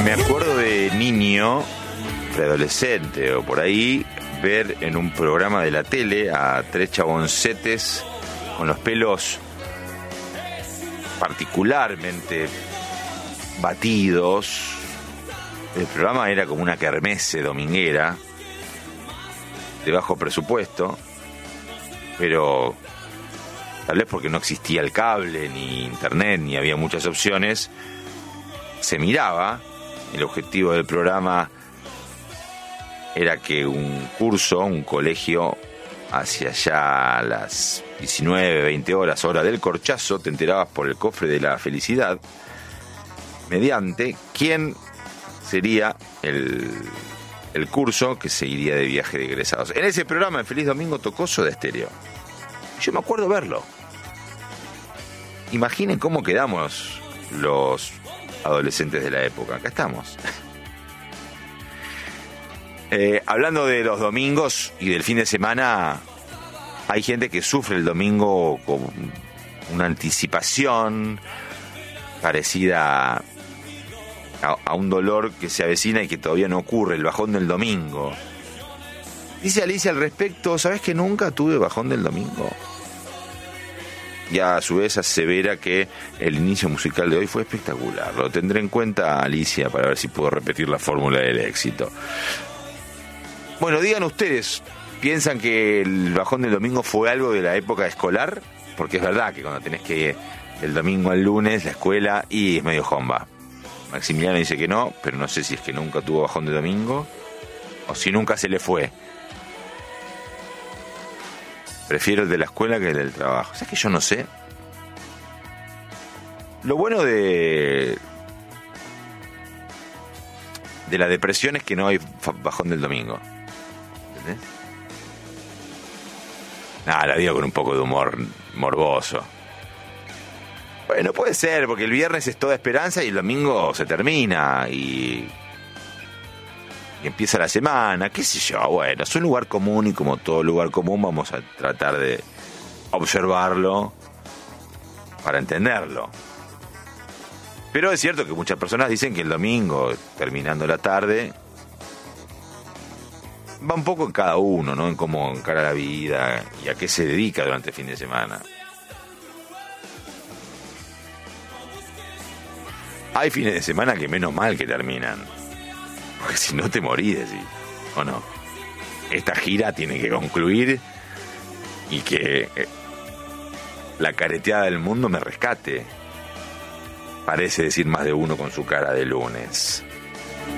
Me acuerdo de niño, preadolescente o por ahí, ver en un programa de la tele a tres chaboncetes con los pelos particularmente batidos. El programa era como una kermesse dominguera de bajo presupuesto, pero tal vez porque no existía el cable ni internet ni había muchas opciones, se miraba. El objetivo del programa era que un curso, un colegio, hacia allá las 19, 20 horas, hora del corchazo, te enterabas por el cofre de la felicidad, mediante quién sería el curso que seguiría de viaje de egresados. En ese programa, en Feliz Domingo, tocó Soda Stereo. Yo me acuerdo verlo. Imaginen cómo quedamos los adolescentes de la época. Acá estamos. Hablando de los domingos y del fin de semana, hay gente que sufre el domingo con una anticipación parecida a un dolor que se avecina y que todavía no ocurre, el bajón del domingo. Dice Alicia al respecto: ¿sabes que nunca tuve bajón del domingo? Y a su vez asevera que el inicio musical de hoy fue espectacular. Lo tendré en cuenta, Alicia, para ver si puedo repetir la fórmula del éxito. Bueno, digan ustedes, ¿piensan que el bajón del domingo fue algo de la época escolar? Porque es verdad que cuando tenés que ir el domingo al lunes, la escuela, y es medio jomba. Maximiliano dice que no, pero no sé si es que nunca tuvo bajón de domingo o si nunca se le fue. Prefiero el de la escuela que el del trabajo. ¿Sabes que yo no sé? Lo bueno de la depresión es que no hay bajón del domingo. ¿Entendés? Nada, la digo con un poco de humor morboso. Bueno, puede ser, porque el viernes es toda esperanza y el domingo se termina y empieza la semana, qué sé yo. Bueno, es un lugar común y como todo lugar común vamos a tratar de observarlo para entenderlo. Pero es cierto que muchas personas dicen que el domingo, terminando la tarde, va un poco en cada uno, ¿no? En cómo encara la vida y a qué se dedica durante el fin de semana. Hay fines de semana que menos mal que terminan, porque si no te morís, decís, ¿o no? Esta gira tiene que concluir y que la careteada del mundo me rescate. Parece decir más de uno con su cara de lunes.